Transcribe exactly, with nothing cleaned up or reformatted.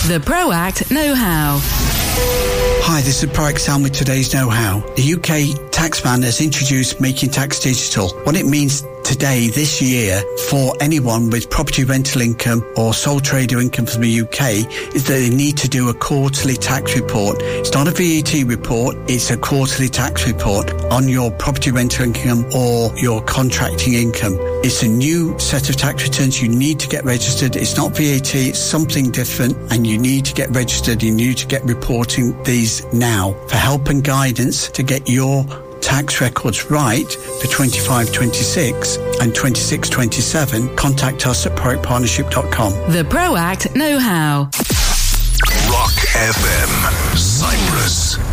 The ProAct Know-How. Hi, this is ProAct Sam with today's know-how. The U K Taxman has introduced Making Tax Digital. What it means today, this year, for anyone with property rental income or sole trader income from the U K is that they need to do a quarterly tax report. It's not a V A T report, it's a quarterly tax report on your property rental income or your contracting income. It's a new set of tax returns. You need to get registered. It's not V A T, it's something different, and you need to get registered. You need to get reporting these now. For help and guidance to get your tax records right for twenty-five twenty-six and twenty-six twenty-seven, contact us at proact partnership dot com. The ProAct Know-How. Rock F M, Cyprus.